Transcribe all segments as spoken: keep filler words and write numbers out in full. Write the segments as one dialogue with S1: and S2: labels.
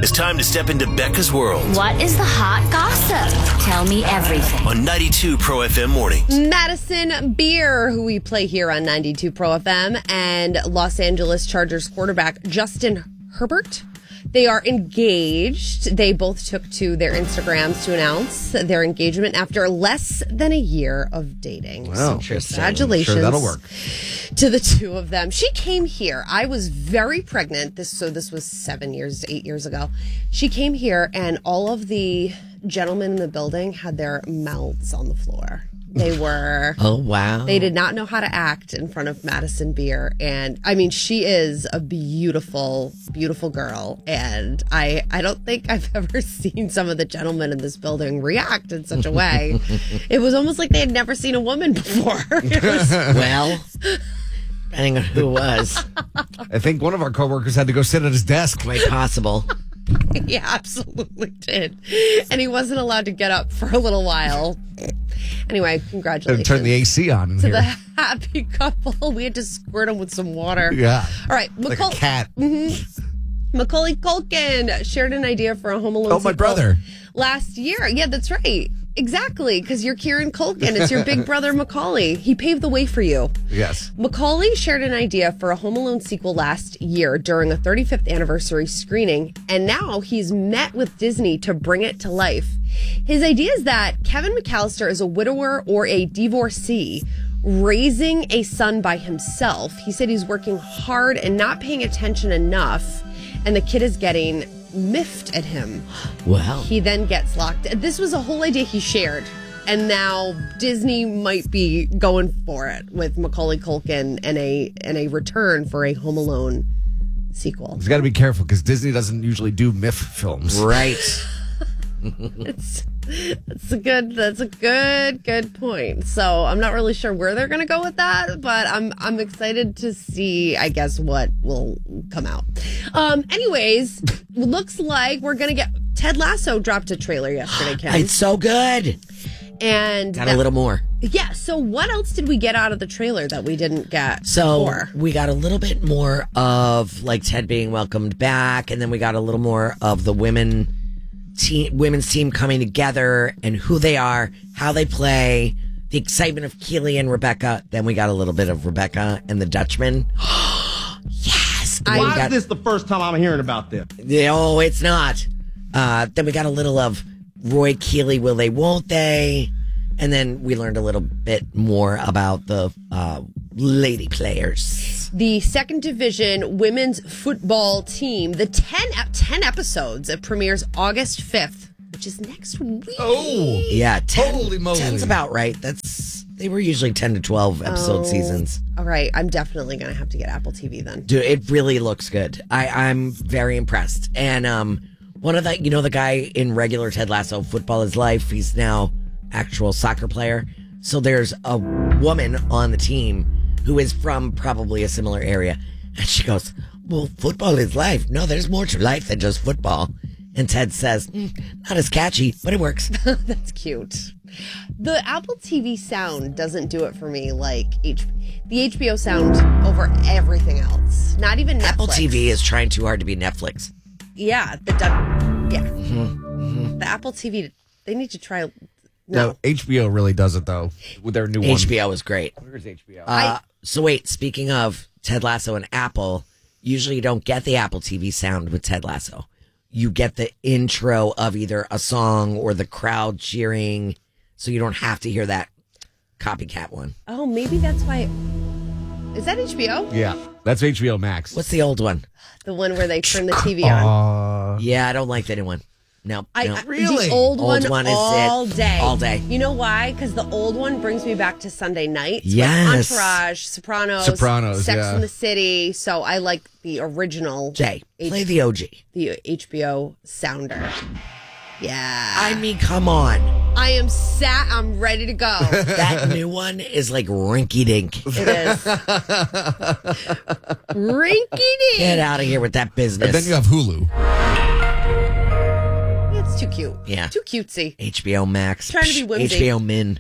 S1: It's time to step into Becca's world.
S2: What is the hot gossip? Tell me everything.
S1: On ninety-two Pro F M Mornings.
S3: Madison Beer, who we play here on ninety-two Pro F M, and Los Angeles Chargers quarterback Justin Herbert. They are engaged. They both took to their Instagrams to announce their engagement after less than a year of dating.
S4: Wow.
S3: So congratulations.
S4: Sure, that'll work.
S3: To the two of them. She came here. I was very pregnant. This so this was seven years, eight years ago. She came here, and all of the gentlemen in the building had their mouths on the floor. They were.
S5: Oh, wow.
S3: They did not know how to act in front of Madison Beer. And I mean, she is a beautiful, beautiful girl. And I, I don't think I've ever seen some of the gentlemen in this building react in such a way. It was almost like they had never seen a woman before. It was,
S5: Well, depending on who it was,
S4: I think one of our coworkers had to go sit at his desk.
S5: quite possible.
S3: he absolutely did. And he wasn't allowed to get up for a little while. Anyway,
S4: And
S3: congratulations.
S4: turn the A C on in
S3: to
S4: here.
S3: the happy couple. We had to squirt them with some water.
S4: Yeah.
S3: All right.
S4: Like
S3: McCall-
S4: a cat.
S3: Macaulay Culkin shared an idea for a Home Alone
S4: Oh, my
S3: sequel
S4: brother.
S3: last year. Yeah, that's right. Exactly, because you're Kieran Culkin. It's your big brother Macaulay. He paved the way for you.
S4: Yes.
S3: Macaulay shared an idea for a Home Alone sequel last year during a thirty-fifth anniversary screening, and now he's met with Disney to bring it to life. His idea is that Kevin McAllister is a widower or a divorcee raising a son by himself. He said he's working hard and not paying attention enough, and the kid is getting miffed at him.
S5: Well,
S3: He then gets locked. This was a whole idea he shared, and now Disney might be going for it with Macaulay Culkin and a and a return for a Home Alone sequel.
S4: He's got to be careful because Disney doesn't usually do M I F films.
S5: right.
S3: It's that's a good that's a good good point. So I'm not really sure where they're going to go with that, but I'm I'm excited to see, I guess, what will come out. Um. Anyways, looks like we're going to get Ted Lasso dropped a trailer yesterday, Ken,
S5: It's so good.
S3: and
S5: Got
S3: that-
S5: a little more.
S3: Yeah. So what else did we get out of the trailer that we didn't get
S5: So
S3: before?
S5: we got a little bit more of like Ted being welcomed back, and then we got a little more of the women team, women's team coming together and who they are, how they play, the excitement of Keely and Rebecca. Then we got a little bit of Rebecca and the Dutchman. Yes. And then we
S6: Why
S5: got-
S6: is this the first time I'm hearing about this?
S5: No, it's not. Uh, then we got a little of Roy Keeley, will they, won't they? And then we learned a little bit more about the uh, lady players.
S3: The second division women's football team, the ten, ep- ten episodes. It premieres August fifth, which is next week.
S4: Oh.
S5: Yeah, ten,
S4: Holy moly.
S5: ten's about right. That's they were usually ten to twelve episode
S3: Oh.
S5: seasons.
S3: All right, I'm definitely going to have to get Apple T V then.
S5: Dude, it really looks good. I, I'm very impressed. And um, one of the, you know, the guy in regular Ted Lasso, Football is Life, he's now actual soccer player. So there's a woman on the team who is from probably a similar area. And she goes, well, football is life. No, there's more to life than just football. And Ted says, mm, not as catchy, but it works.
S3: That's cute. The Apple T V sound doesn't do it for me like H- the H B O sound over everything else. Not even Netflix.
S5: Apple T V is trying too hard to be Netflix.
S3: Yeah, the du- yeah. The Apple T V, they need to try. No.
S4: No, H B O really does it, though, with their new one.
S5: H B O is great.
S4: Where's H B O?
S5: Uh, so wait, speaking of Ted Lasso and Apple, usually you don't get the Apple T V sound with Ted Lasso. You get the intro of either a song or the crowd cheering, so you don't have to hear that copycat one.
S3: Oh, maybe that's why. Is that H B O?
S4: Yeah, that's H B O Max.
S5: What's the old one?
S3: The one where they turn the T V on.
S4: Uh,
S5: Yeah, I don't like the new one. No,
S3: I,
S5: no.
S3: I-
S4: Really?
S3: The old,
S5: Old
S3: one,
S5: one is
S3: all
S5: it.
S3: day.
S5: All day.
S3: You know why? Because the old one brings me back to Sunday nights. with
S5: Yes.
S3: Entourage, Sopranos,
S4: Sopranos,
S3: Sex
S4: yeah.
S3: in the City. So I like the original.
S5: Jay, play
S3: H-
S5: the O G.
S3: the H B O sounder. Yeah.
S5: I mean, come on.
S3: I am sat. I'm ready to go.
S5: That new one is like rinky dink.
S3: It is. Rinky dink.
S5: Get out of here with that business.
S4: and then you have Hulu.
S3: It's too cute.
S5: Yeah.
S3: Too cutesy.
S5: H B O Max.
S3: Trying to be whimsy.
S5: H B O Min.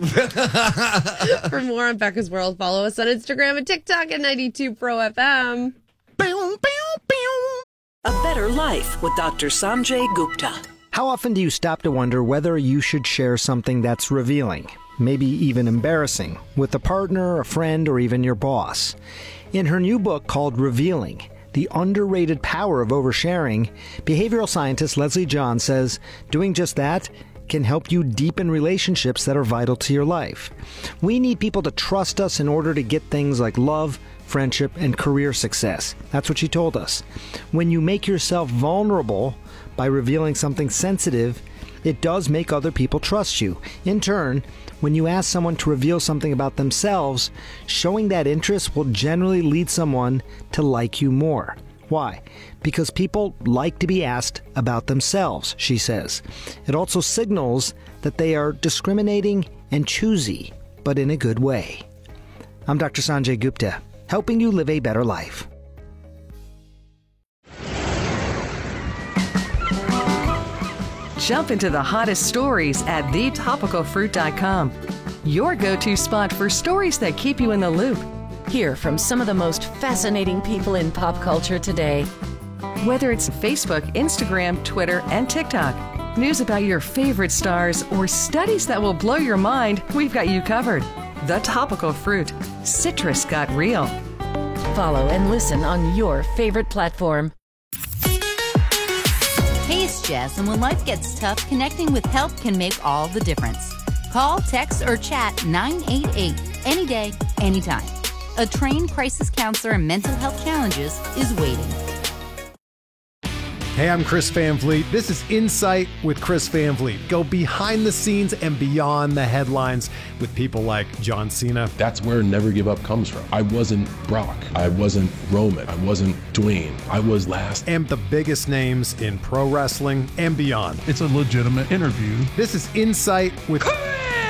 S3: For more on Becca's World, follow us on Instagram and TikTok at ninety-two Pro F M.
S7: A Better Life with Doctor Sanjay Gupta.
S8: How often do you stop to wonder whether you should share something that's revealing, maybe even embarrassing, with a partner, a friend, or even your boss? In her new book called Revealing, The Underrated Power of Oversharing, behavioral scientist Leslie John says doing just that can help you deepen relationships that are vital to your life. We need people to trust us in order to get things like love, friendship, and career success. That's what she told us. When you make yourself vulnerable by revealing something sensitive, it does make other people trust you. In turn, when you ask someone to reveal something about themselves, showing that interest will generally lead someone to like you more. Why? Because people like to be asked about themselves, she says. It also signals that they are discriminating and choosy, but in a good way. I'm Doctor Sanjay Gupta, helping you live a better life.
S9: Jump into the hottest stories at the topical fruit dot com. Your go-to spot for stories that keep you in the loop.
S10: Hear from some of the most fascinating people in pop culture today.
S9: Whether it's Facebook, Instagram, Twitter, and TikTok, news about your favorite stars, or studies that will blow your mind, we've got you covered. The Topical Fruit. Citrus got real.
S10: Follow and listen on your favorite platform.
S2: Hey, it's Jess, and when life gets tough, connecting with help can make all the difference. Call, text, or chat nine eight eight any day, anytime. A trained crisis counselor in mental health challenges is waiting.
S11: Hey, I'm Chris Van Vliet. This is Insight with Chris Van Vliet. Go behind the scenes and beyond the headlines with people like John Cena.
S12: That's where Never Give Up comes from. I wasn't Brock. I wasn't Roman. I wasn't Dwayne. I was last.
S11: And the biggest names in pro wrestling and beyond.
S13: It's a legitimate interview.
S11: This is Insight with
S14: Chris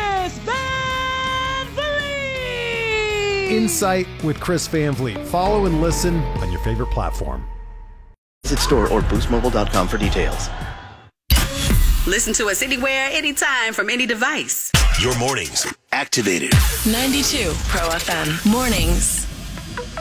S14: Van Vliet.
S11: Insight with Chris Van Vliet. Follow and listen on your favorite platform.
S15: Visit store or boost mobile dot com for details.
S7: Listen to us anywhere, anytime, from any device.
S1: Your mornings activated.
S16: ninety-two Pro F M. Mornings.